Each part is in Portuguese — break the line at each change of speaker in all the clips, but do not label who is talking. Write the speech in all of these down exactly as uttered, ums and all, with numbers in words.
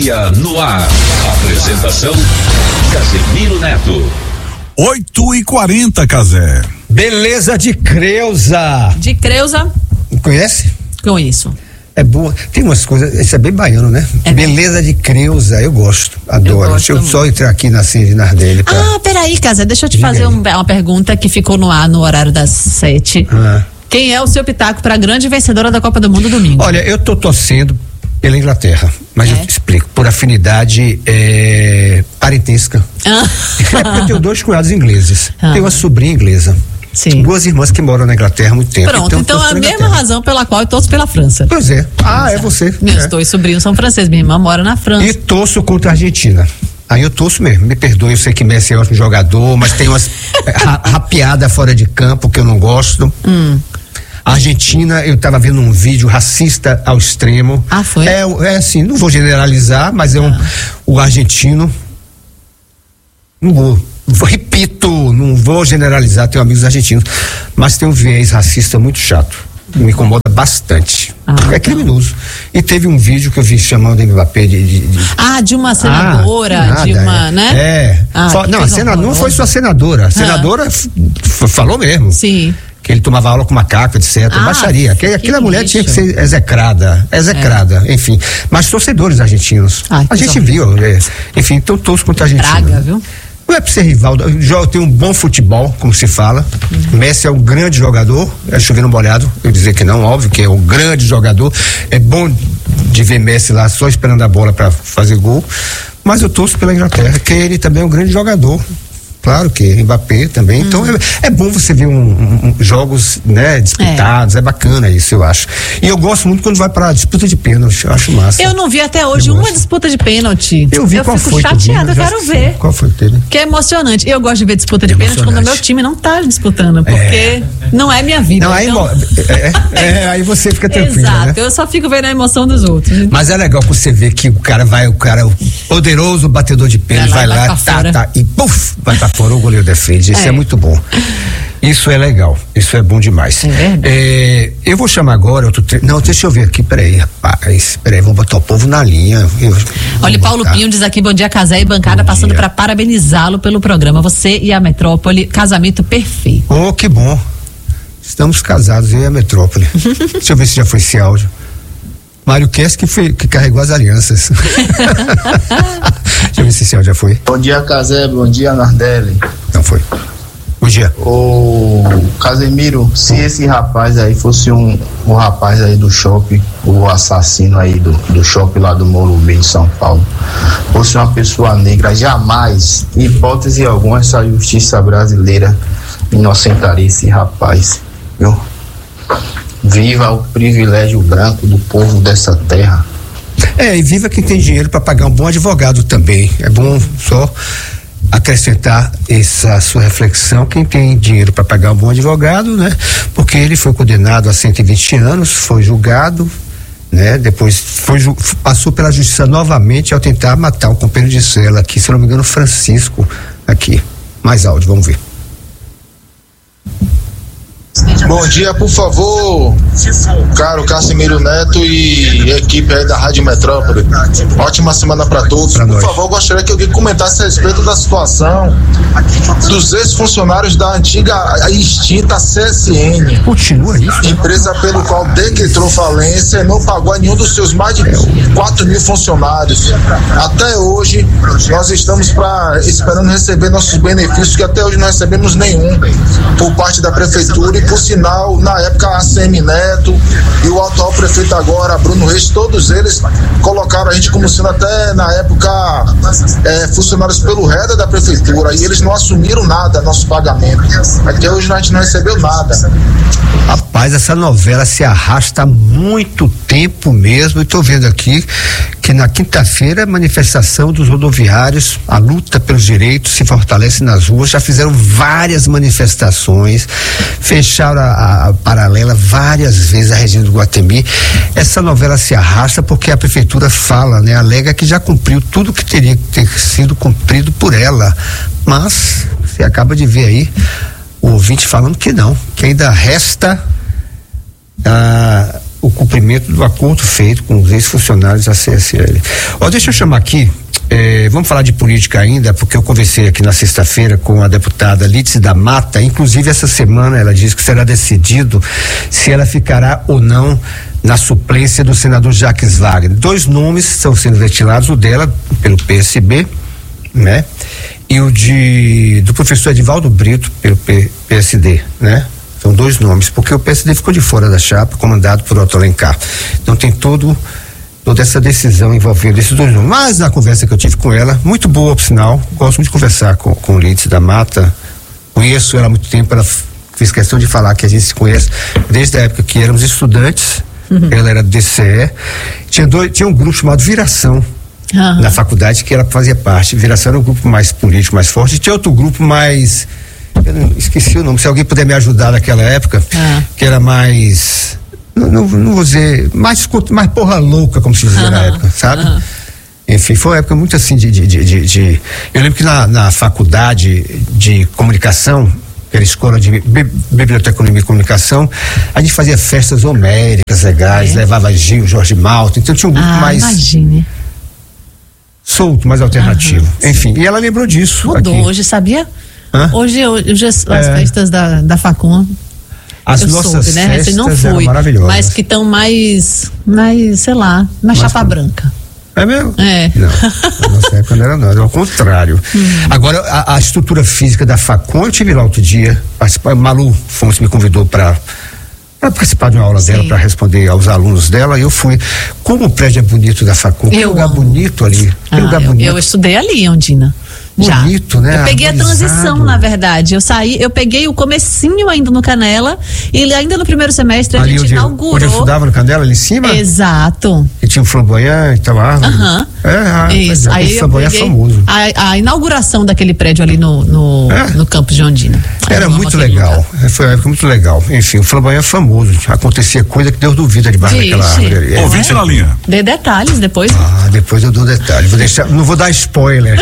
Bahia no ar. Apresentação Casemiro Neto.
oito e quarenta, Casé.
Beleza de Creuza.
De Creuza?
Conhece?
Conheço.
É boa. Tem umas coisas, isso é bem baiano, né?
É
Beleza de Creuza, eu gosto, adoro.
Eu gosto
Deixa eu
muito.
só entrar aqui na Cindy Nardelli. Pra...
Ah, peraí, Casé, deixa eu te
Diga
fazer
aí.
um- uma pergunta que ficou no ar no horário das sete.
Ah.
Quem é o seu pitaco para a grande vencedora da Copa do Mundo domingo?
Olha, eu tô torcendo pela Inglaterra, mas
É?
eu te explico, por afinidade é, parentesca.
Ah.
É porque eu tenho dois cunhados ingleses,
Ah.
tenho uma sobrinha inglesa,
Sim.
duas irmãs que moram na Inglaterra há muito tempo.
Pronto, então,
eu torço
a
pela
mesma
Inglaterra.
razão pela qual eu torço pela França.
Pois é. Ah, é você.
Meus
É.
dois sobrinhos são franceses, minha irmã mora na França.
E torço contra a Argentina. Aí eu torço mesmo, me perdoe, eu sei que Messi é ótimo jogador, mas tem umas ra rapiada fora de campo que eu não gosto.
Hum.
A Argentina, eu estava vendo um vídeo racista ao extremo.
Ah, foi?
É, é assim, não vou generalizar, mas é um,
Ah.
o argentino, não vou, vou- repito, não vou generalizar, tenho amigos argentinos, mas tem um viés racista muito chato, me incomoda bastante.
Ah,
é
então.
criminoso. E teve um vídeo que eu vi chamando o Mbappé de, de, de
Ah, de uma senadora,
ah,
de
nada,
uma,
é.
né?
É.
Ah,
Fa-
que
não, a
coisa
sena- não
horrorosa.
foi só a senadora. A senadora f- f- falou mesmo.
Sim.
Que ele tomava aula com macaco, etcétera.
Ah,
Baixaria. Que,
que
aquela mulher
lixo.
tinha que ser execrada. Execrada, enfim. Mas torcedores argentinos.
Ai,
a
coisa
gente
horrível.
viu. é, enfim, então torço contra a Argentina.
Praga, viu?
Não é pra ser rival, o jogo tem um bom futebol, como se fala.
Uhum.
Messi é um grande jogador, é chover no molhado, eu dizer que não, óbvio que é um grande jogador. É bom de ver Messi lá só esperando a bola para fazer gol, mas eu torço pela Inglaterra, que ele também é um grande jogador. Claro que Mbappé também. Então
Uhum.
é, é bom você ver um, um- um- jogos, né, disputados, é. bacana isso, eu acho. E eu gosto muito quando vai pra disputa de pênalti, eu acho massa.
Eu não vi até hoje
Eu
uma
gosto.
disputa de pênalti.
Eu vi
eu
qual
fico
foi. que eu vi,
chateada, eu
já
quero
esqueci.
ver.
Qual foi que teve?
Que é emocionante. Eu gosto de ver disputa de
É
pênalti quando o meu
emocionante.
time não tá disputando, porque não é minha vida.
Não, aí,
então...
mo- é, é, é, aí você fica tranquilo,
Exato,
né?
eu só fico vendo a emoção dos outros.
Mas é legal que você vê que o cara vai, o cara, o poderoso batedor de pênalti,
Vai
vai
lá e
lá,
vai pra
tá,
fora.
tá, e puf, vai pra fora, o goleiro defende. Isso é.
É.
muito bom. Isso é legal, isso é bom demais.
É verdade.
É, eu vou chamar agora outro tre... Não, deixa eu ver aqui, peraí, rapaz, peraí, vamos botar o povo na linha. Eu-
Olha,
vamos
Paulo
botar.
Pinho diz aqui, bom dia, Casé e bancada,
Bom
passando
dia.
para parabenizá-lo pelo programa. Você e a Metrópole, casamento perfeito.
Oh, que bom. Estamos casados, eu e a Metrópole. Deixa eu ver se já foi esse áudio. Mário Kess que, foi, que carregou as alianças. Deixa eu ver se esse áudio já foi.
Bom dia, Casé, bom dia, Nardelli.
Não foi. Bom dia.
Ô, Casemiro, se esse rapaz aí fosse um, um rapaz aí do shopping, o assassino aí do, do shopping lá do Morumbi em São Paulo, fosse uma pessoa negra, jamais, em hipótese alguma, essa justiça brasileira inocentaria esse rapaz, viu? Viva o privilégio branco do povo dessa terra.
É, e viva quem tem dinheiro para pagar um bom advogado também. É bom só acrescentar essa sua reflexão, quem tem dinheiro para pagar um bom advogado, né? Porque ele foi condenado a cento e vinte anos, foi julgado, né? Depois foi ju- passou pela justiça novamente ao tentar matar um companheiro de cela aqui, se eu não me engano, Francisco, aqui. Mais áudio, vamos ver.
Bom dia, por favor, caro Casemiro Neto e equipe aí da Rádio Metrópole. Ótima semana para todos.
Pra
por
nós.
favor, gostaria que alguém comentasse a respeito da situação dos ex-funcionários da antiga e extinta C S N,
Continua isso?
empresa pelo qual decretou falência e não pagou a nenhum dos seus mais de quatro mil funcionários. Até hoje, nós estamos pra, esperando receber nossos benefícios, que até hoje não recebemos nenhum por parte da prefeitura. E por sinal, na época a A C M Neto e o atual prefeito agora, Bruno Reis, todos eles colocaram a gente como sendo até na época é, funcionários pelo reda da prefeitura, e eles não assumiram nada, nosso pagamento. Até hoje a gente não recebeu nada.
Rapaz, essa novela se arrasta há muito tempo mesmo. Estou vendo aqui que na quinta-feira a manifestação dos rodoviários, a luta pelos direitos se fortalece nas ruas. Já fizeram várias manifestações, fecharam a, a paralela várias vezes a região do Guatemi. Essa novela se arrasta porque a prefeitura fala, né, alega que já cumpriu tudo que teria que ter sido cumprido por ela, mas você acaba de ver aí o ouvinte falando que não, que ainda resta ah, o cumprimento do acordo feito com os ex-funcionários da C S L. Ó, deixa eu chamar aqui, eh, vamos falar de política ainda, porque eu conversei aqui na sexta-feira com a deputada Lídice da Mata, inclusive essa semana ela disse que será decidido se ela ficará ou não na suplência do senador Jacques Wagner. Dois nomes estão sendo ventilados, o dela pelo P S B, né? E o de do professor Edivaldo Brito pelo P S D, né? São dois nomes, porque o P S D ficou de fora da chapa, comandado por Otto Alencar. Então tem todo, toda essa decisão envolvendo esses dois nomes. Mas na conversa que eu tive com ela, muito boa, por sinal, gosto muito de conversar com, com o Lídice da Mata, conheço ela há muito tempo, ela fez questão de falar que a gente se conhece desde a época que éramos estudantes, uhum. Ela era do D C E, tinha, dois, tinha um grupo chamado Viração, uhum. Na faculdade, que ela fazia parte. Viração era um grupo mais político, mais forte, e tinha outro grupo mais... Eu não, esqueci o nome, se alguém puder me ajudar naquela época, ah. que era mais, não, não, não vou dizer, mais, mais porra louca, como se dizia uh-huh. na época, sabe? Uh-huh. Enfim, foi uma época muito assim de, de, de, de, de... eu lembro que na, na faculdade de comunicação, que era a escola de biblioteconomia e comunicação, a gente fazia festas homéricas legais, é. levava Gil, Jorge Malta, então tinha um grupo
ah,
mais...
imagine.
solto, mais alternativo. Uhum, enfim, sim. E ela lembrou disso.
Mudou
aqui.
Hoje, sabia?
Hã?
Hoje, hoje as,
é.
as festas da, da Facom,
as
eu
nossas
soube, né?
festas
não fui,
maravilhosas.
mas que estão mais, mais, sei lá, mais mas, chapa branca.
É mesmo?
É.
Não, na nossa época não era não, era ao contrário. Hum. Agora, a, a estrutura física da Facom, eu tive lá outro dia, participar, Malu Fontes me convidou para para participar de uma aula Sim. dela, para responder aos alunos dela, e eu fui. Como o prédio é bonito da Facom, que lugar bonito ali.
Ah,
que lugar
eu,
bonito.
eu estudei ali, Ondina.
Bonito,
Já.
né?
Eu peguei
Arborizado.
a transição, na verdade. Eu saí, eu peguei o comecinho ainda no Canela, e ainda no primeiro semestre a
ali
gente
onde
inaugurou.
Eu, onde eu estudava no Canela, ali em cima?
Exato.
E tinha um flamboyant e tal, árvore.
Aham.
É, ah,
isso.
É,
aí
o flamboyant é famoso.
A, a inauguração daquele prédio ali no, no, é? no campus de Ondina.
Era muito legal. Lugar. Foi uma época muito legal. Enfim, o flamboyant é famoso. Acontecia coisa que Deus duvida debaixo
Vixe.
daquela árvore ali.
É. Ouvinte na linha.
Dê detalhes depois.
Ah, depois eu dou detalhes. Vou deixar, não vou dar spoiler.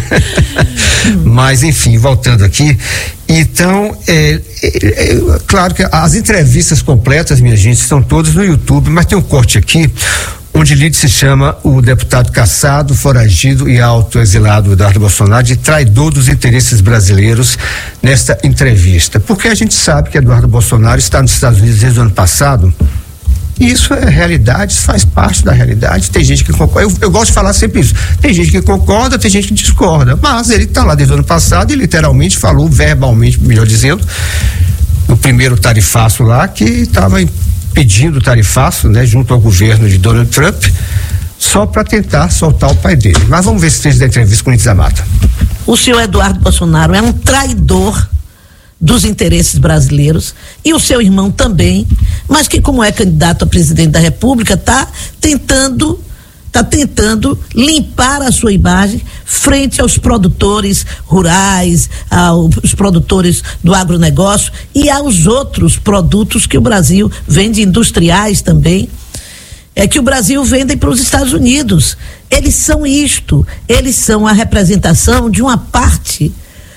Mas, enfim, voltando aqui. Então, é, é, é, claro que as entrevistas completas, minha gente, estão todas no YouTube, mas tem um corte aqui onde Lídice chama o deputado cassado, foragido e autoexilado Eduardo Bolsonaro de traidor dos interesses brasileiros nesta entrevista. Porque a gente sabe que Eduardo Bolsonaro está nos Estados Unidos desde o ano passado. E isso é realidade, isso faz parte da realidade. Tem gente que concorda, eu, eu gosto de falar sempre isso. Tem gente que concorda, tem gente que discorda. Mas ele está lá desde o ano passado e literalmente falou, verbalmente, melhor dizendo, no primeiro tarifaço lá, que estava pedindo tarifaço, né, junto ao governo de Donald Trump, só para tentar soltar o pai dele. Mas vamos ver se tem da entrevista com o Lídice da Mata.
O senhor Eduardo Bolsonaro é um traidor dos interesses brasileiros, e o seu irmão também, mas que, como é candidato a presidente da República, está tentando está tentando limpar a sua imagem frente aos produtores rurais, aos produtores do agronegócio e aos outros produtos que o Brasil vende, industriais também, é que o Brasil vende para os Estados Unidos. Eles são isto, eles são a representação de uma parte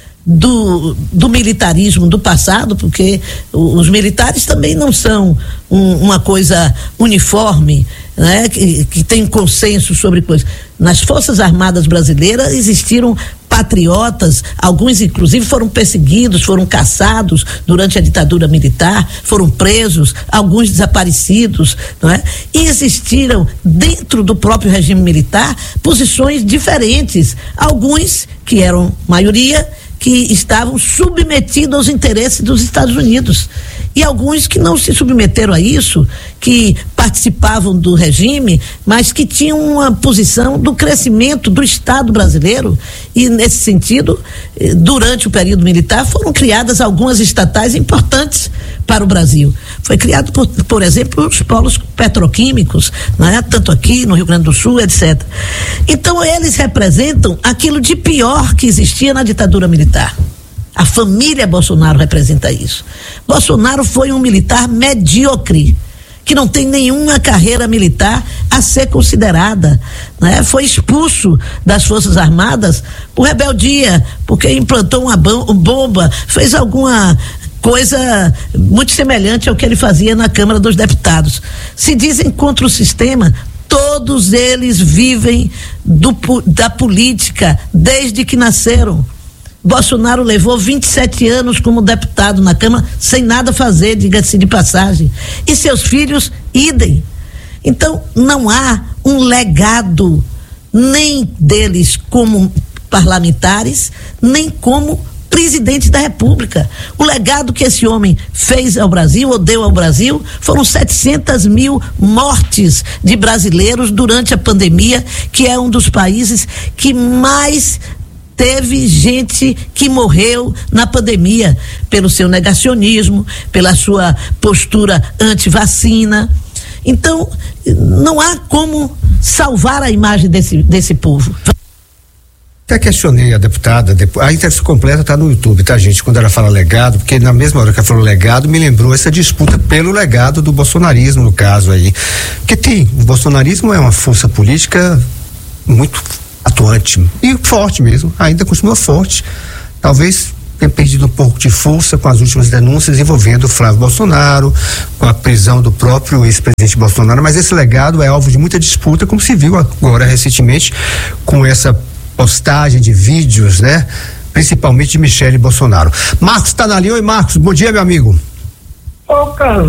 Do, do militarismo do passado, porque os militares também não são um, uma coisa uniforme, né? que, que tem consenso sobre coisas. Nas Forças Armadas Brasileiras existiram patriotas, alguns inclusive foram perseguidos, foram caçados durante a ditadura militar, foram presos, alguns desaparecidos, não é? E existiram dentro do próprio regime militar posições diferentes, alguns que eram maioria, que estavam submetidos aos interesses dos Estados Unidos, e alguns que não se submeteram a isso, que participavam do regime, mas que tinham uma posição do crescimento do Estado brasileiro, e nesse sentido, durante o período militar foram criadas algumas estatais importantes para o Brasil. Foi criado, por, por exemplo, os polos petroquímicos, né? Tanto aqui no Rio Grande do Sul, etcétera. Então eles representam aquilo de pior que existia na ditadura militar. A família Bolsonaro representa isso. Bolsonaro foi um militar medíocre, que não tem nenhuma carreira militar a ser considerada, né? Foi expulso das Forças Armadas por rebeldia, porque implantou uma bomba, fez alguma coisa muito semelhante ao que ele fazia na Câmara dos Deputados. Se dizem contra o sistema, todos eles vivem do, da política desde que nasceram. Bolsonaro levou vinte e sete anos como deputado na Câmara sem nada fazer, diga-se de passagem. E seus filhos, idem. Então, não há um legado nem deles como parlamentares, nem como presidente da República. O legado que esse homem fez ao Brasil, ou deu ao Brasil, foram setecentas mil mortes de brasileiros durante a pandemia, que é um dos países que mais teve gente que morreu na pandemia pelo seu negacionismo, pela sua postura anti-vacina. Então, não há como salvar a imagem desse, desse povo.
Até questionei a deputada, a entrevista completa está no YouTube, tá, gente? Quando ela fala legado, porque na mesma hora que ela falou legado, me lembrou essa disputa pelo legado do bolsonarismo, no caso aí. Porque tem, o bolsonarismo é uma força política muito atuante e forte mesmo, ainda continua forte. Talvez tenha perdido um pouco de força com as últimas denúncias envolvendo o Flávio Bolsonaro, com a prisão do próprio ex-presidente Bolsonaro, mas esse legado é alvo de muita disputa, como se viu agora recentemente com essa postagem de vídeos, né? Principalmente de Michele Bolsonaro. Marcos está na linha. Oi, Marcos, bom dia, meu amigo.
Ô, Carlos,